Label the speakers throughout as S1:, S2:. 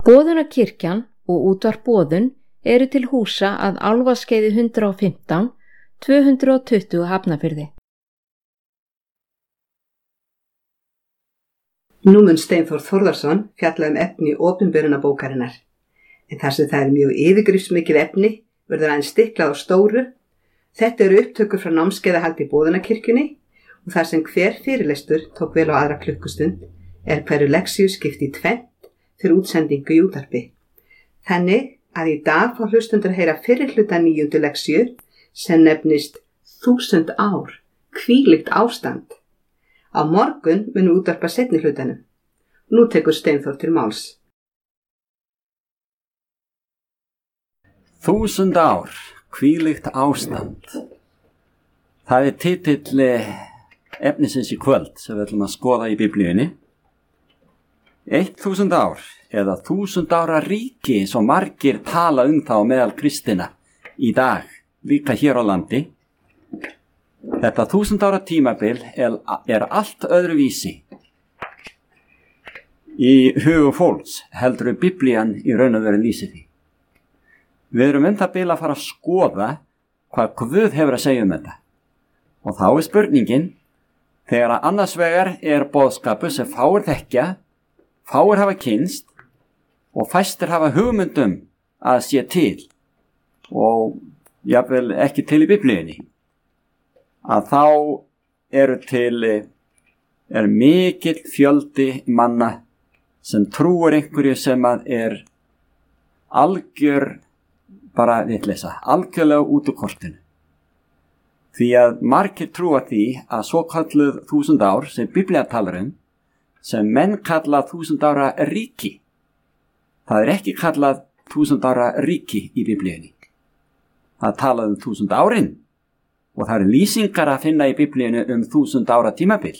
S1: Boðunarkirkjan og útvarp Boðun eru til húsa að Álfaskeiði 115, 220 Hafnarfirði.
S2: Nú mun Steinþór Þórðarson fjalla efni opinberunarbókarinnar, en þar sem það er mjög yfirgripsmikið efni verður aðeins stiklað á stóru. Þetta eru upptökur frá námskeiðahaldi í Boðunarkirkjunni og þar sem hver fyrirlestur tók vel á aðra klukkustund hverju leksíu skipt í tvennt fyrir útsendingu í útvarpi. Þannig að í dag fá hlustundur að heyra fyrri hluta 9. leksíu sem nefnist 1000 ár, hvílíkt ástand. Á morgun munum útvarpa seinni hlutanum. Nú tekur Steinþór til máls.
S3: 1000 ár, hvílíkt ástand. Það er titill efnisins í kvöld sem við ætlum að skoða í Biblíunni. 1000 ár eða 1000 ára ríki svo margir tala þá meðal kristina í dag, líka hér á landi. Þetta 1000 ára tímabil er allt öðruvísi í hugum fólks heldur Biblían í raun og veru lýsir því. Við erum það bil að fara að skoða hvað Guð hefur að segja þetta. Og þá er spurningin, þegar að annars vegar er boðskapur sem fáir þekkja, fáir hafa kynnst og fæstir hafa hugmyndum að sé til og jafnvel ekki til í Biblíunni, að þá er mikill fjöldi manna sem trúir einhverju sem að er algjör bara vitleysa, algjörlega út úr kortinu. Því að margir trúa því að svo kalluð 1000 ár sem Biblía talar sem menn kalla 1000 ára ríki. Það er ekki kallað 1000 ára ríki í Biblíunni. Það talað 1000 árin og það eru lýsingar að finna í Biblíunni 1000 ára tímabil.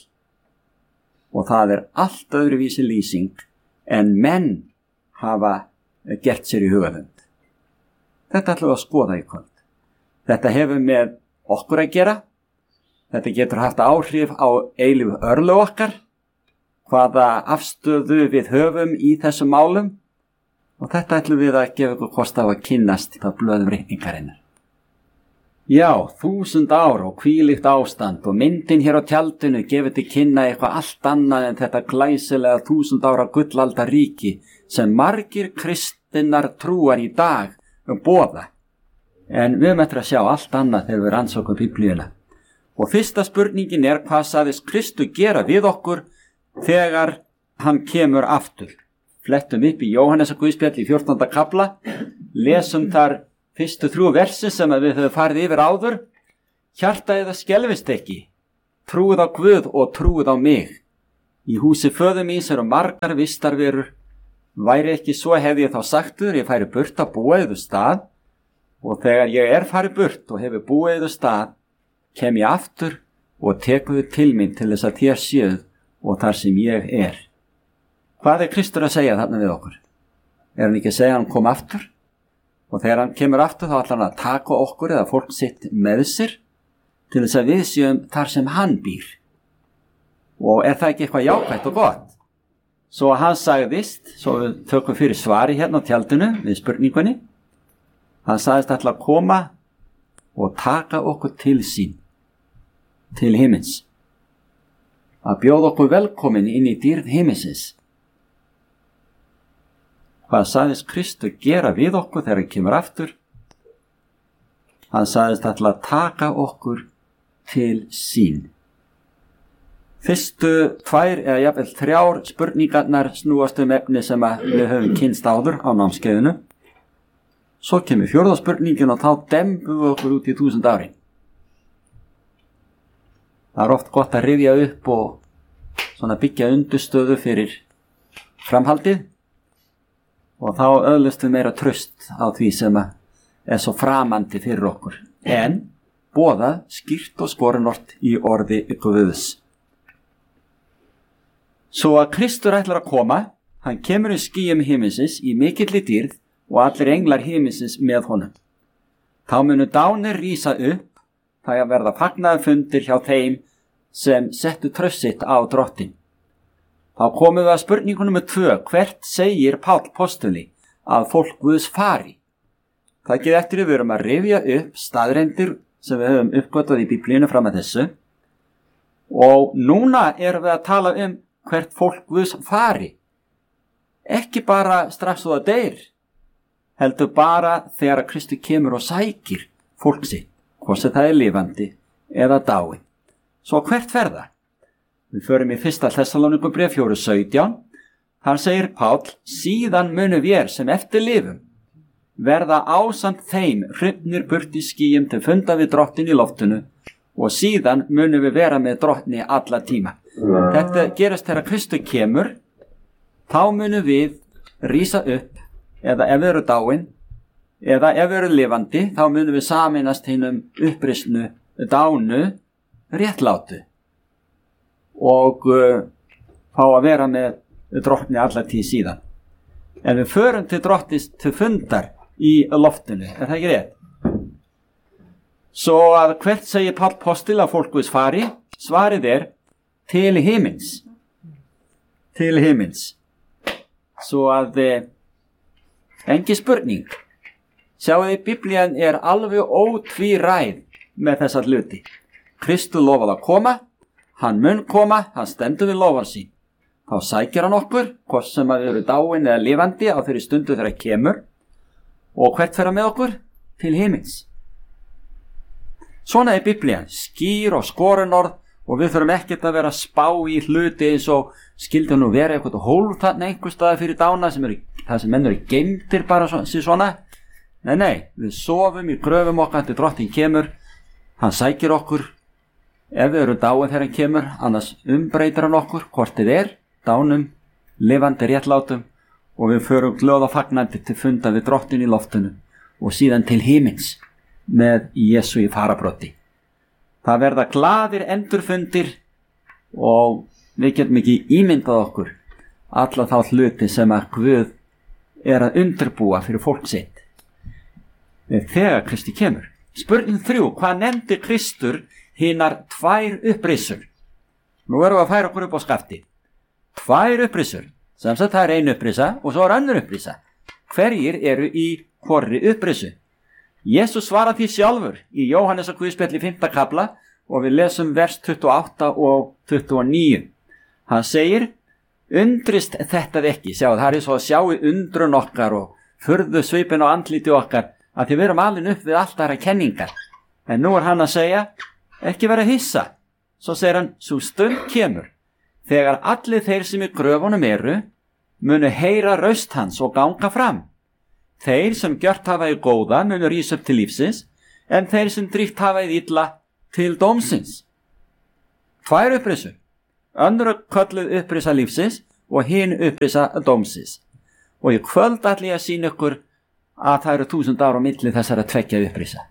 S3: Og það er allt öðruvísi lýsing en menn hafa gert sér í hugaðund. Þetta ætlum við að skoða í kvöld. Þetta hefur með okkur að gera. Þetta getur haft áhrif á eilífu örlög okkar, hvaða afstöðu við höfum í þessum málum, og þetta ætlum við að gefa ykkur kost á að kynnast það blöðum reikningarinnar. Já, 1000 ár og hvílíkt ástand og myndin hér á tjaldinu gefur til kynna eitthvað allt annað en þetta glæsilega 1000 ára gullalda ríki sem margir kristinnar trúar í dag boða. En við möttum að sjá allt annað þegar við rannsókum Biblíuna. Og fyrsta spurningin er, hvað sagðist Kristur gera við okkur þegar hann kemur aftur? Flettum upp í Jóhannesar Guðspjall í 14. kafla, lesum þar fyrstu 3 versi sem við höfum farið yfir áður. Hjarta eða skelfist ekki, trúið á Guð og trúið á mig. Í húsi föður míns eru margar vistarverur. Væri ekki svo hefði ég þá sagtur, ég færi burt að búa yður stað, og þegar ég farið burt og hefur búið yður stað, kem ég aftur og tekuðu til mín til þess að þér séuð og þar sem ég er. Hvað er Kristur að segja þarna við okkur? Er hann ekki að segja að hann kom aftur? Og þegar hann kemur aftur þá ætlar hann að taka okkur eða fólk sitt með sér til þess að við séum þar sem hann býr. Og er það ekki eitthvað jákvætt og gott? Svo hann sagðist, svo við tökum fyrir svari hérna á tjaldinu við spurningunni, hann sagðist ætla að koma og taka okkur til sín, til himins. Að bjóða okkur velkomin inn í dýrð himinsins. Hvað sagðist Kristur gera við okkur þegar hann kemur aftur? Hann sagðist ætla að taka okkur til sín. Fyrstu 2 eða jafnvel 3 spurningarnar snúast efni sem við höfum kynnst áður á námskeiðinu. Svo kemur 4. spurningin og þá dembum við okkur út í 1000 árin. Það er oft gott að rifja upp og svona byggja undirstöðu fyrir framhaldið og þá öðlust við meira traust á því sem er svo framandi fyrir okkur. En boðað skýrt og skorinort í orði Guðs. Svo að Kristur ætlar að koma, hann kemur í skýjum himinsins í mikilli dýrð og allir englar himinsins með honum. Þá munu dánir rísa upp, það að verða fagnaðarfundir hjá þeim sem settu traust sitt á Drottin. Þá komum við að spurningu númer 2. Hvert segir Páll postuli að fólk Guðs fari? Það getur eftir við erum að rifja upp staðreyndir sem við höfum uppgötvað í Biblíunni fram að þessu. Og núna erum við að tala hvert fólk Guðs fari. Ekki bara strax og það deyr, heldur bara þegar Kristi kemur og sækir fólk sitt, hvort sem það er lifandi eða dáið. Svo hvert fer það? Við förum í 1. Þessalónikubréf 4:17. Þar segir Páll, síðan munum vér sem eftir lifum verða ásamt þeim hrifnir burt í skýjum til funda við drottin í loftinu og síðan munum við vera með drottni alla tíma. Þetta gerast þegar Kristur kemur, þá munum við rísa upp, eða ef við eru dáin, eða ef við eru lifandi, þá munum við sameinast hinum upprisnu dánu réttlátu og fá að vera með drottni alla tíð síðan. En við förum til drottins til fundar í loftinu, er það ekki rétt? Svo að hvert segir Páll postil að fólk Guðs fari? Svarið er til himins. Til himins. Svo að engi spurning. Sjáuði, Biblían er alveg ótvíræð með þessa hluti. Kristur lofaði að koma, hann mun koma, hann stendur við lofar sín. Þá sækir hann okkur, hvort sem að við eru dáin eða lifandi á þeirri stundu þegar hann kemur. Og hvert fer hann með okkur? Til himins. Svona er Biblían, skýr og skorunorð og við þurfum ekkert að vera að spá í hluti eins og skildi nú vera eitthvað hólf þarna einhver staði fyrir dána það sem menn eru geymdir bara svona. Nei, við sofum í gröfum okkar til drottin kemur, hann sækir okkur, ef við eru dáið þegar hann kemur, annars umbreytir hann okkur, hvort þið er, dánum, lifandi réttlátum og við förum glöð og fagnandi til funda við drottin í loftinu og síðan til himins með Jesú í farabrotti. Það verða glaðir endurfundir og við getum ekki ímyndað okkur alla þá hluti sem að Guð er að undirbúa fyrir fólk sitt þegar Kristi kemur. Spurning 3. Hvað nefndi Kristur hinar 2 upprisur? Nú erum við að færa okkur upp á skafti. 2 upprisur, sem sagt það er 1 upprisa og svo er önnur upprisa. Hverjir eru í hvorri upprisu? Jesús svarar því sjálfur í Jóhannesar Guðspjalli 5. kafla og við lesum vers 28 og 29. Hann segir, undrist þetta ekki. Sjá, það er svo að sjá í undrun okkar og furðu svipin á andliti okkar að því við erum alin upp við allt aðra kenningar. En nú er hann að segja, ekki vera hissa. Svo segir hann, svo stund kemur, þegar allir þeir sem í gröfunum eru, munu heyra raust hans og ganga fram. Þeir sem gjört hafa í góða munu rísa upp til lífsins, en þeir sem dríft hafa í illa til dómsins. 2 upprisur, önnur kölluð upprisa lífsins og hinn upprisa dómsins. Og í kvöld ætla ég að sýna ykkur að það eru 1000 ára á milli þessara 2 upprisa.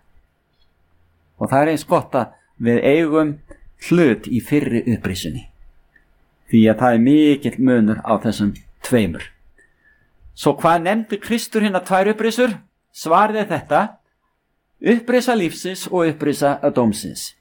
S3: Og það er eins gott að við eigum hlut í fyrri upprisunni, því að það er mikill munur á þessum 2. Svo hvað nefndi Kristur hérna 2 upprisur? Svarið er þetta, upprisa lífsins og upprisa dómsins.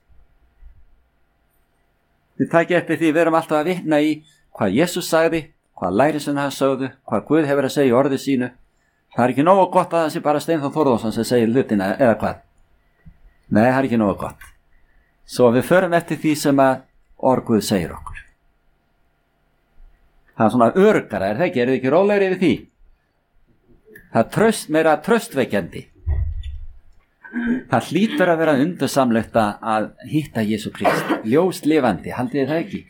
S3: Þið takið eftir því við erum alltaf að vitna í hvað Jesús sagði, hvað lærisveinar hans sögðu, hvað Guð hefur að segja í orði sínu. Það er ekki nógu gott að það sé bara Steinþór Þórðarsson sem segir hlutina eða hvað. Nei, það er ekki nógu gott. Svo við förum eftir því sem að orð Guð segir okkur. Það er svona örgara, er það ekki? Er þið ekki rólegri yfir því? Það er meira traustvekjandi. Það hlýtur að vera undursamlegt að hitta Jesú Krist, ljóst lifandi, haldið það ekki?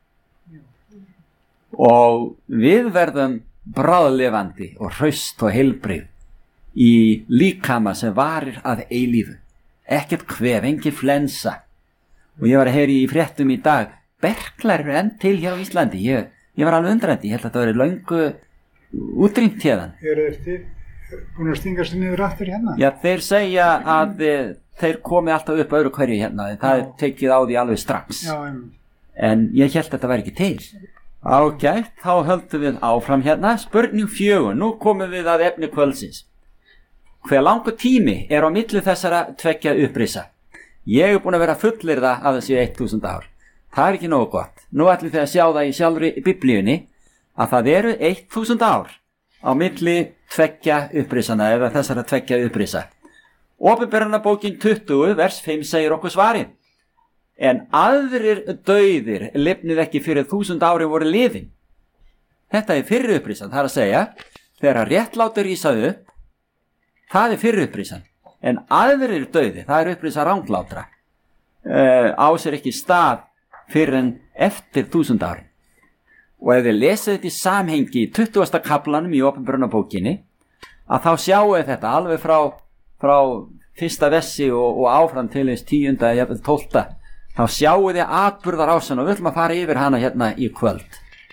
S3: Og við verðum bráðlifandi og hraust og heilbrigð í líkama sem varir að eilífu. Ekkert kvef, engin flensa. Og ég var að heyra í fréttum í dag, berklar eru enn til hér á Íslandi. Ég var alveg undrandi, ég held að það verið löngu útrýmt hérðan.
S4: Eru þið búin að stingast niður aftur hérna?
S3: Já, þeir segja að þeir komi alltaf upp öðru hverju hérna, það er tekið á því alveg strax.
S4: Já,
S3: en ég held að þetta væri ekki til. Ágætt, þá höldum við áfram hérna. Spurning 4, nú komum við að efni kvöldsins. Hver langur tími er á milli þessara 2 upprisa? Ég er búin að vera fullir það að það séu 1000 ár. Það er ekki nógu gott. nú ætlum þið að sjá það í sjálfri biblíunni að það eru 1000 ár á milli tveggja upprisana eða þessara tveggja upprisa. Opinberunarbókin 20 vers 5 segir okkur svarið. En aðrir dauðir lifnið ekki fyrir 1000 ári voru liðin. Þetta er fyrri upprisan, það er að segja, þegar réttlátur rísað upp, það er fyrri upprisan. En aðrir dauði, það er upprisa ranglátra, á sér ekki stað fyrir en eftir 1000 ári. Og ef þið lesið þetta í samhengi í 20. kaflanum í opinberunarbókinni, að þá sjáu þetta alveg frá fyrsta versi og áfram til þess 10. eða 12. Þá sjáu þið atburðarásin og við ætlum að fara yfir hana hérna í kvöld.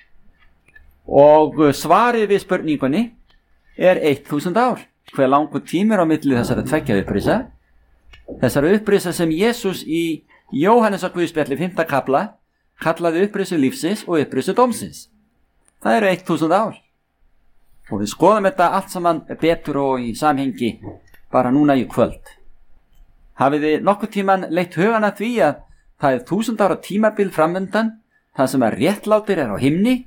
S3: Og svarið við spurningunni er 1000 ár. Hver langur tímir á milli þessara tveggja upprisa? Þessara upprisa sem Jesús í Jóhannesar Guðspjalli 5. kafla kallaði upprisu lífsins og upprisu dómsins. Það eru 1000 ár. Og við skoðum þetta allt saman betur og í samhengi bara núna í kvöld. Hafið þið nokkuð tíman leitt hugan að því að það er 1000 ára tímabil framöndan, það sem að réttlátir er á himni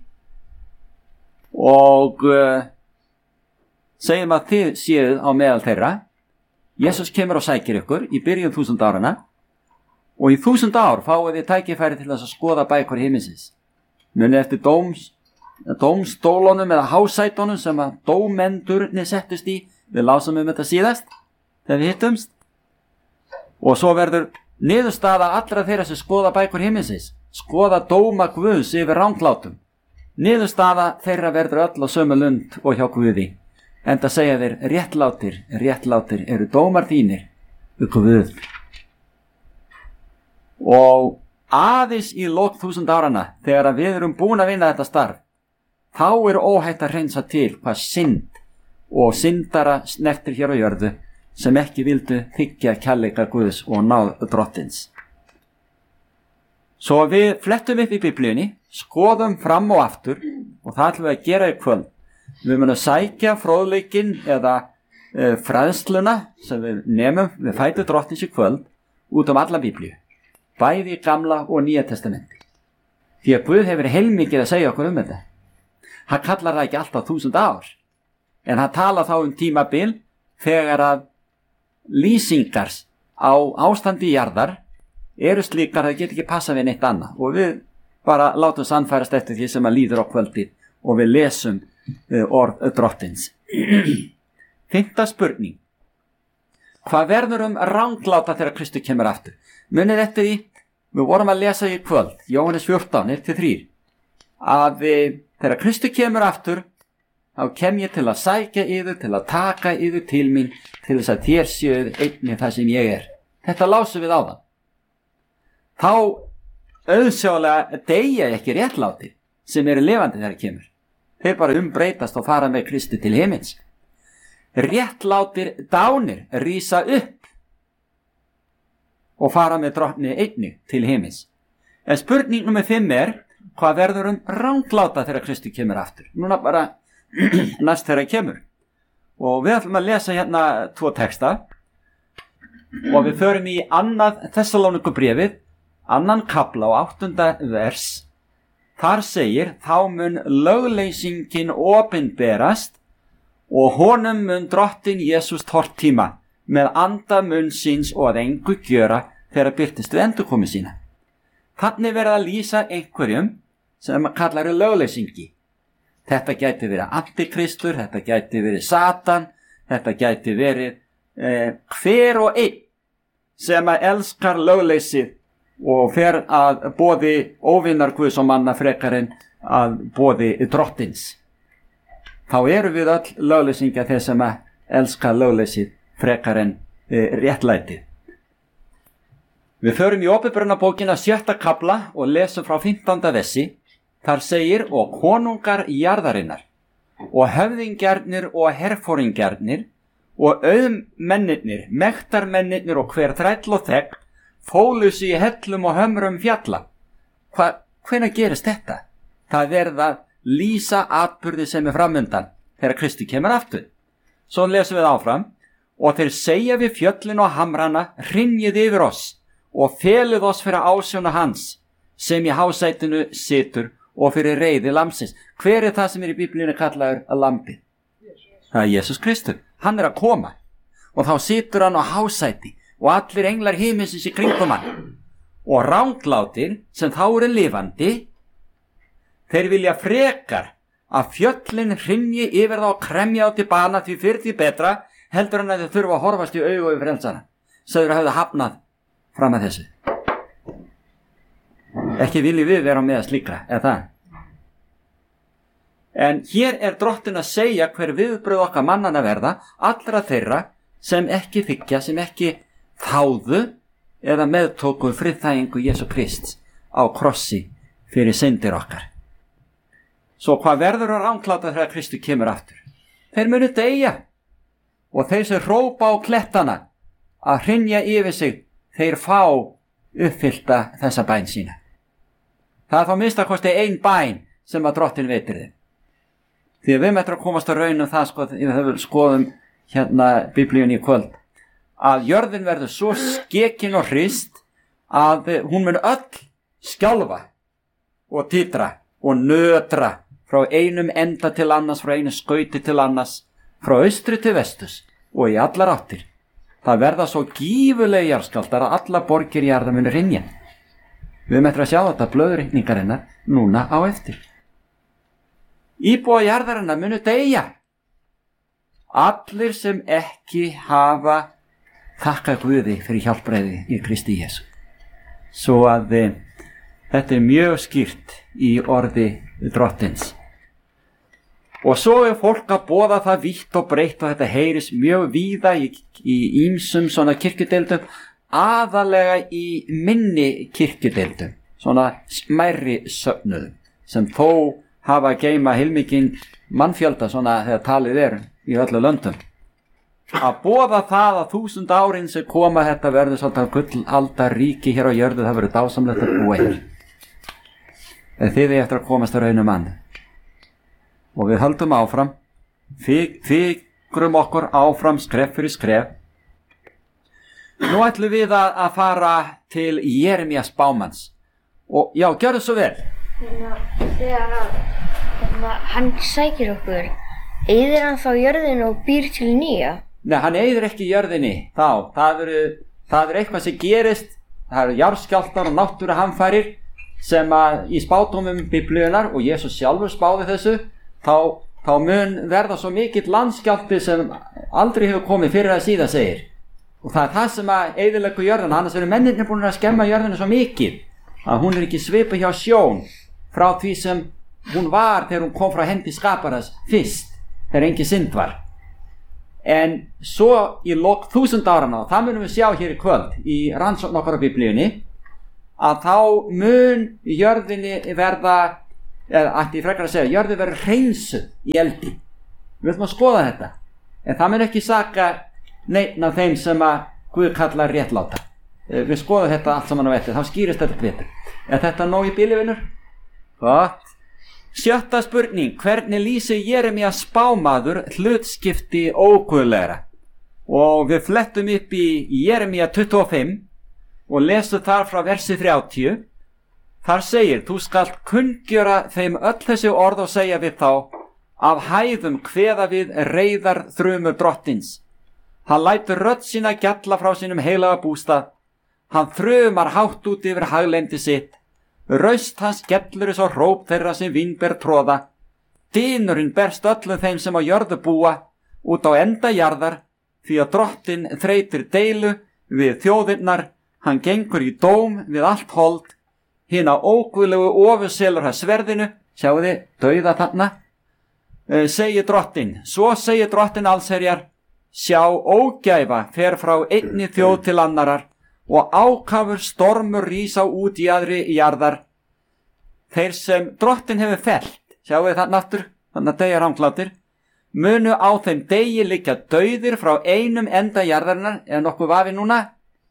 S3: og segjum að þið séuð á meðal þeirra. Jesus kemur og sækir ykkur í byrjun 1000 árana og í 1000 ár fáið þið tækifæri til þess að skoða bækur himinsins. Munið eftir dómstólunum eða hásætunum sem að dómendurnir settust í. Við lásum þetta síðast þegar við hittumst. Og svo verður niðurstaða allra þeirra sem skoða bækur himinsins, skoða dóma Guðs yfir ranglátum. Niðurstaða þeirra verður öll á sömu lund og hjá Guði. Enda segja þeir réttlátir eru dómar þínir, Guð. Og aðeins í lok 1000 árana, þegar við erum búin að vinna þetta starf, þá er óhætt að hreinsa til hvað synd og syndara snertir hér á jörðu sem ekki vildu þiggja kærleika Guðs og náð drottins. Svo við flettum upp í biblíunni, skoðum fram og aftur og það ætlum við að gera í kvöld. Við munum sækja fróðleikinn eða fræðsluna sem við nemum við fætur drottins í kvöld út alla biblíu, bæði í gamla og nýja testamenti. Því að Guð hefur heilmikið að segja okkur þetta. Hann kallar það ekki alltaf 1000 ár, en hann tala þá tímabil þegar að lýsingar á ástandi jarðar eru slíkar að það get ekki passa við neitt annað og við bara látum sannfærast eftir því sem að líður á kvöldið og við lesum orð drottins. 5. spurning. Hvað verður rangláta þegar Kristur kemur aftur? Munið eftir því, við vorum að lesa í kvöld, Jóhannes 14, 1-3, að þegar Kristur kemur aftur, þá kem ég til að sækja yður, til að taka yður til mín, til þess að þér séuð einnig það sem ég er. Þetta lásum við áðan. Þá auðsjálega deyja ekki réttláti sem eru lifandi þegar kemur. Þeir bara umbreytast og fara með Kristi til himins. Réttlátir dánir rísa upp og fara með drottni einnig til himins. En spurning nummer 5 er, hvað verður rangláta þegar Kristi kemur aftur? Núna bara næst þegar hann kemur. Og við ætlum að lesa hérna 2 texta og við förum í 2. Þessalónikubréfið, 2. kafla og 8. vers. Þar segir, þá mun lögleysingin opinberast og honum mun drottin Jesús tortíma með anda munn síns og að engu gjöra þegar birtist við endurkomu sína. Þannig verða að lýsa einhverjum sem kallar lögleysingi. Þetta gæti verið antikristur, þetta gæti verið Satan, þetta gæti verið hver og einn sem að elskar lögleysið og fer að boði óvinnar Guðs og manna frekarinn að boði drottins. Þá eru við öll lögleysingja þeir sem að elska lögleysið frekarinn réttlætið. Við förum í Opinberunarbókina 7. kafla og lesum frá 15. versi. Þar segir, og konungar jarðarinnar og höfðingjarnir og herforingjarnir og auðmennirnir, mektarmennirnir og hver þræll og þegn fólu sig í hellum og hömrum fjalla. Hvenær gerist þetta? Það verða að lýsa atburði sem er framundan þegar Kristi kemur aftur. Svo lesum við áfram. Og þeir segja við fjöllin og hamrana, hrynjið yfir oss og felið oss fyrir ásjóna hans. sem í hásætinu situr og fyrir reiði lamsins. Hver er það sem í Biblíunni kallaður að lambi? Það er Jesús Kristur. Hann er að koma og þá situr hann á hásæti og allir englar himinsins í kringum hann. Og ranglátir sem þá eru lifandi, þeir vilja frekar að fjöllin hrynji yfir þá og kremja á til bana, því fyrir því betra heldur hann að þau þurfa að horfast í augu yfir frelsara. Sagður að hafa hafnað fram að þessu. Ekki viljum við vera með slíkra, eða það? En hér er Drottinn að segja hver viðbröð okkar mannana verða, allra þeirra sem ekki þykja, sem ekki þáðu eða meðtóku friðþægingu Jesú Krists á krossi fyrir syndir okkar. Svo hvað verður að ránkláta þegar Kristur kemur aftur? Þeir munu deyja, og þeir sem hrópa á klettana að hrynja yfir sig, þeir fá uppfyllta þessa bæn sína. Það er þá minnst að kosti ein bæn sem að Drottinn veitir þeim. Því að við möttum að komast að raun það, ef við skoðum hérna Biblíunni í kvöld, að jörðin verður svo skekin og hrist að hún mun öll skjálfa og titra og nötra frá einum enda til annars, frá einu skauti til annars, frá austri til vestus og í allar áttir. Það verða svo gífulegi jarðskjálftar að alla borgir í jarðar munu hrynja. Við möttum að sjá þetta blöðreikningarinnar núna á eftir. Íbúa jarðarinnar munu deyja. Allir sem ekki hafa þakkað Guði fyrir hjálpræði í Kristi Jesú. Svo að þetta er mjög skýrt í orði Drottins. Og svo er fólk að boða það vítt og breytt og þetta heyris mjög víða í ýmsum svona kirkjudeildum, aðalega í minni kirkjudeildum, svona smærri söfnuðum sem þó hafa að geyma heilmikinn mannfjölda svona þegar talið er í öllu löndum. Að boða það að 1000 árin sem koma þetta verður svolítið gullaldar ríki hér á jörðu, það verður dásamlegt að búa hér. En þið er eftir að komast að raunum mann. Og við höldum áfram, fikrum okkur áfram skref fyrir skref. Nú ætlum við að fara til Jeremías spámanns. Og já, gjörðu svo vel.
S5: Þegar hann sækir okkur, eyðir hann þá jörðinu og býr til nýja?
S3: Nei, hann eyðir ekki jörðinni þá. Það er eitthvað sem gerist, það eru jarðskjálftar og náttúruhamfarir sem að í spádómum Biblíunnar, og Jesús sjálfur spáði þessu, þá mun verða svo mikill landskjálfti sem aldrei hefur komið fyrir að síðan segir. Og það er það sem að eyðileggur jörðina, annars eru mennirnir búin að skemma jörðina svo mikið að hún er ekki svipuð hjá sjón frá því sem hún var þegar hún kom frá hendi skaparas fyrst, þegar engin synd var. En svo í lok 1000 áranna, og það munum við sjá hér í kvöld í rannsókn okkar á Biblíunni, að þá mun jörðinni verða, eða ætti ég frekar að segja, jörðin verður hreinsuð í eldi. Við ætlum að skoða þetta, en það mun ekki saka neinn af þeim sem að Guð kallar réttláta. Við skoðum þetta allt saman á eftir, þá skýrist þetta betur. Er þetta nóg í bili, vinur? Gott. 7. spurning, hvernig lýsir Jeremías spámaður hlutskipti óguðlegra? Og við flettum upp í Jeremía 25 og lesum þar frá versi 30. Þar segir, þú skalt kunngjöra þeim öll þessi orð og segja við þá, af hæðum kveða við reiðar þrumur Drottins. Hann lætur rödd sína gjalla frá sínum heilaga bústað. Hann þrumar hátt út yfir haglendi sitt. Raust hans skellur svo hróp þeirra sem vínber tróða. Dynurinn berst öllum þeim sem á jörðu búa, út á enda jarðar, því að Drottinn þreytir deilu við þjóðirnar, hann gengur í dóm við allt hold, hina óguðlegu ofurselur hans sverðinu, sjáu þið, dauða þarna, segir Drottinn, svo segir Drottinn allsherjar, sjá ógæfa fer frá einni þjóð til annarar, og ákafur stormur rísa út í aðri jarðar. Þeir sem Drottinn hefur fellt, sjáu þið þarna aftur, þannig að deyja ránklátir, munu á þeim degi liggja dauðir frá einum enda jarðarinnar, eða nokkuð vafi núna,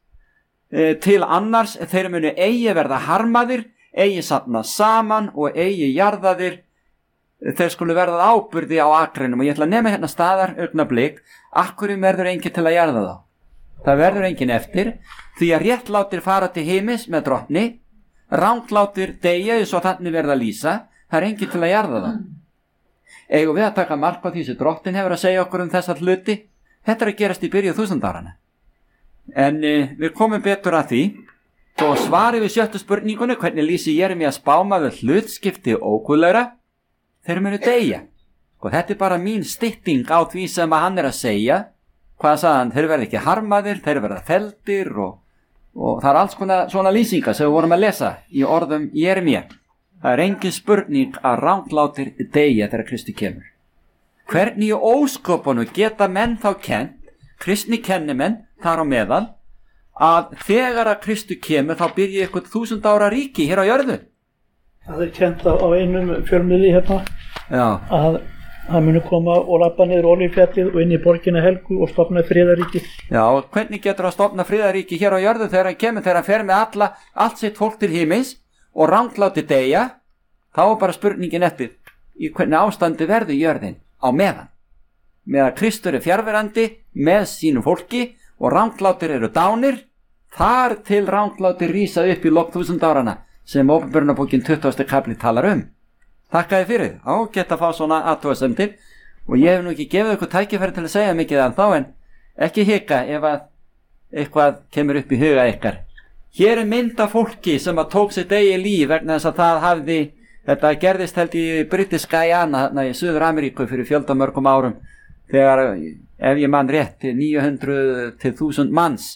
S3: til annars þeir munu eigi verða harmaðir, eigi safna saman og eigi jarðaðir, þeir skulu verða áburði á akrinum. Og ég ætla að nefna hérna staðar augnablik, akkurum verður enginn til að jarða þá. Það verður enginn eftir, því að réttlátir fara til heimis með Drottni, ranglátir deyja eins og þannig verða að lýsa, það enginn til að jarða það. Eigum við að taka mark á því sem Drottinn hefur að segja okkur þessa hluti? Þetta að gerast í byrju 1000-árana. En við komum betur að því. Svo svari við 7. spurningunni, hvernig lýsi Jeremía spáma við hlutskipti óguðlegra? Þeir munu deyja. Og þetta bara mín stytting á því sem að hann að segja. Hvað sagði hann? Þeir verða ekki harmaðir, þeir verða feldir og það alls konar svona lýsingar sem við vorum að lesa í orðum Jeremía. Það engin spurning að ranglátir deyja þegar Kristi kemur. Hvernig í ósköpunum geta menn þá kennt, kristni kennimenn þar á meðal, að þegar að Kristi kemur þá byrja eitthvað 1000 ára ríki hér á jörðu?
S6: Það kent á einum fjölmiðli hérna. Já. Að hann muni koma og labba niður Olíufjallið og inn í borgina Helgu og stofna friðaríki. Já,
S3: hvernig getur að stofna friðaríki hér á jörðu þegar hann kemur, þegar hann fer með allt sitt fólk til himins og rangláti deyja? Þá bara spurningin eftir í hvernig ástandi verður jörðin á meðan. Meðan Kristur fjarverandi með sínu fólki og ranglátir eru dánir, þar til ranglátir rísa upp í lok 1000 árana sem Åpenbarunarbókin 20. kapli talar Þakka þið fyrir, geta að fá svona athugasemdir og ég hef nú ekki gefið ykkur tækifæri til að segja mikið en þá en ekki hika ef að eitthvað kemur upp í huga ykkar. Hér mynd af fólki sem að tók sitt eigið líf vegna þess að þetta gerðist held í British Guyana þarna í Suður Ameríku fyrir fjöldamörgum árum þegar, ef ég man rétt, 900 til 1000 manns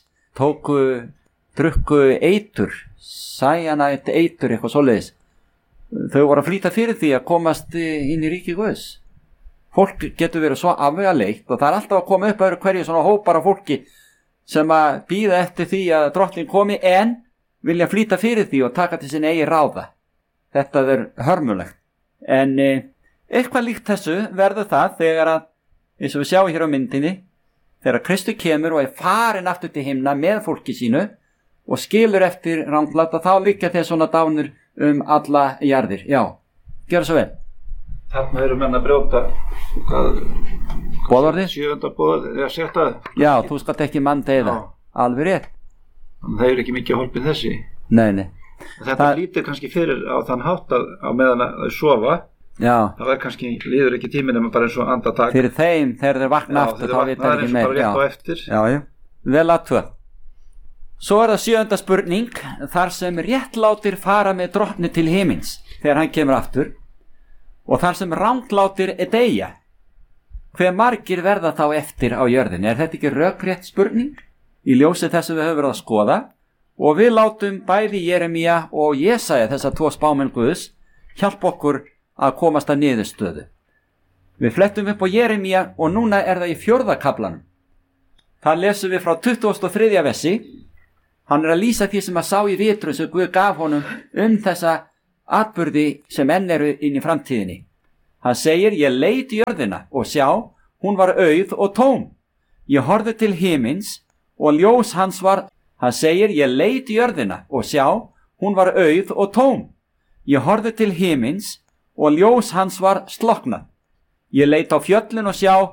S3: drukku eitur, cyanide eitur, eitthvað svoleiðis. Þau voru að flýta fyrir því að komast inn í ríki Guðs. Fólk getur verið svo afvegaleitt og það alltaf að koma upp öðru hverju svona hópar af fólki sem að bíða eftir því að drottning komi en vilja flýta fyrir því og taka til sinni eigi ráða. Þetta hörmulegt. En eitthvað líkt þessu verður það þegar að, eins og við sjáum hér á myndinni, þegar Kristur kemur og farin aftur til himna með fólki sínu og skilur eftir rangláta, þá liggja þeir svona dánir alla jarðir. Já, gjör svo vel.
S6: Þarna eru menn að brjóta
S3: boðorðið?
S6: 7. boðorðið, eða 6.
S3: Já, þú skalt ekki mann deyða. Alveg rétt.
S6: Það er ekki mikið hólpið þessi.
S3: Nei.
S6: Þetta lítir kannski fyrir á þann hátt að á meðan að sofa. Já. Það kannski líður ekki tíminn nema bara eins og andartak.
S3: Fyrir þeim, þegar þeir vakna aftur, þá veit það ekki meir.
S6: Það er bara rétt á eftir.
S3: Já. Vel aðtöð. Svo það 7. spurning, þar sem réttlátir fara með drottni til himins þegar hann kemur aftur og þar sem ranglátir deyja. Hve margir verða þá eftir á jörðinni? Er þetta ekki rökrétt spurning? Í ljósi þessu við höfum verið að skoða og við látum bæði Jeremía og Jesaja, þessar 2 spámenn Guðs, hjálpa okkur að komast að niðurstöðu. Við flettum upp á Jeremía og núna er það í 4. kaflanum. Það lesum við frá 23. versi. Hann að lýsa því sem að sá í vitrun sem Guð gaf honum þessa atburði sem enn eru inn í framtíðinni. Hann segir, ég leit í jörðina og sjá, hún var auð og tóm. Ég horfði til himins og ljós hans var, hann segir, ég leit í jörðina og sjá, hún var auð og tóm. Ég horfði til himins og ljós hans var slokknað. Ég leit á fjöllin og sjá,